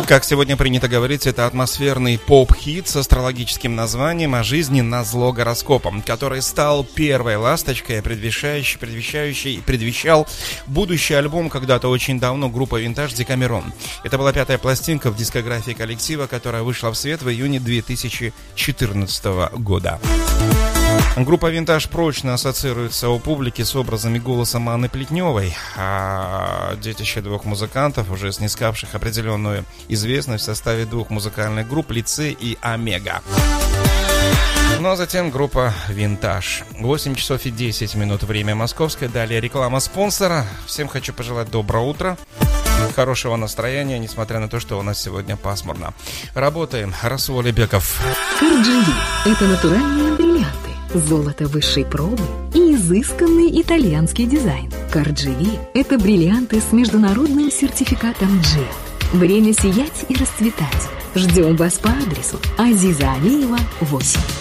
Как сегодня принято говорить, это атмосферный поп-хит с астрологическим названием «О жизни назло гороскопом», который стал первой ласточкой, предвещал будущий альбом когда-то очень давно группы «Винтаж» «Декамерон». Это была 5-я пластинка в дискографии коллектива, которая вышла в свет в июне 2014 года. Группа «Винтаж» прочно ассоциируется у публики с образами голоса Анны Плетневой, а детище двух музыкантов, уже снискавших определенную известность в составе двух музыкальных групп «Лицей» и «Омега». Ну а затем группа «Винтаж». 8 часов и 10 минут, время московское. Далее реклама спонсора. Всем хочу пожелать доброго утра, хорошего настроения, несмотря на то, что у нас сегодня пасмурно. Работаем. Расул Алибеков. Карджи – это натуральные бриллианты, золото высшей пробы и изысканный итальянский дизайн. Карджи – это бриллианты с международным сертификатом G. Время сиять и расцветать. Ждем вас по адресу Азиза Алиева, 8.